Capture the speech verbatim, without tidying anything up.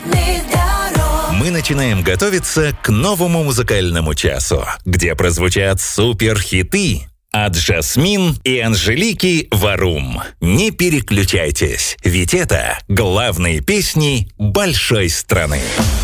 шахматных дорог. Мы начинаем готовиться к новому музыкальному часу, где прозвучат суперхиты от Жасмин и Анжелики Варум. Не переключайтесь, ведь это главные песни большой страны.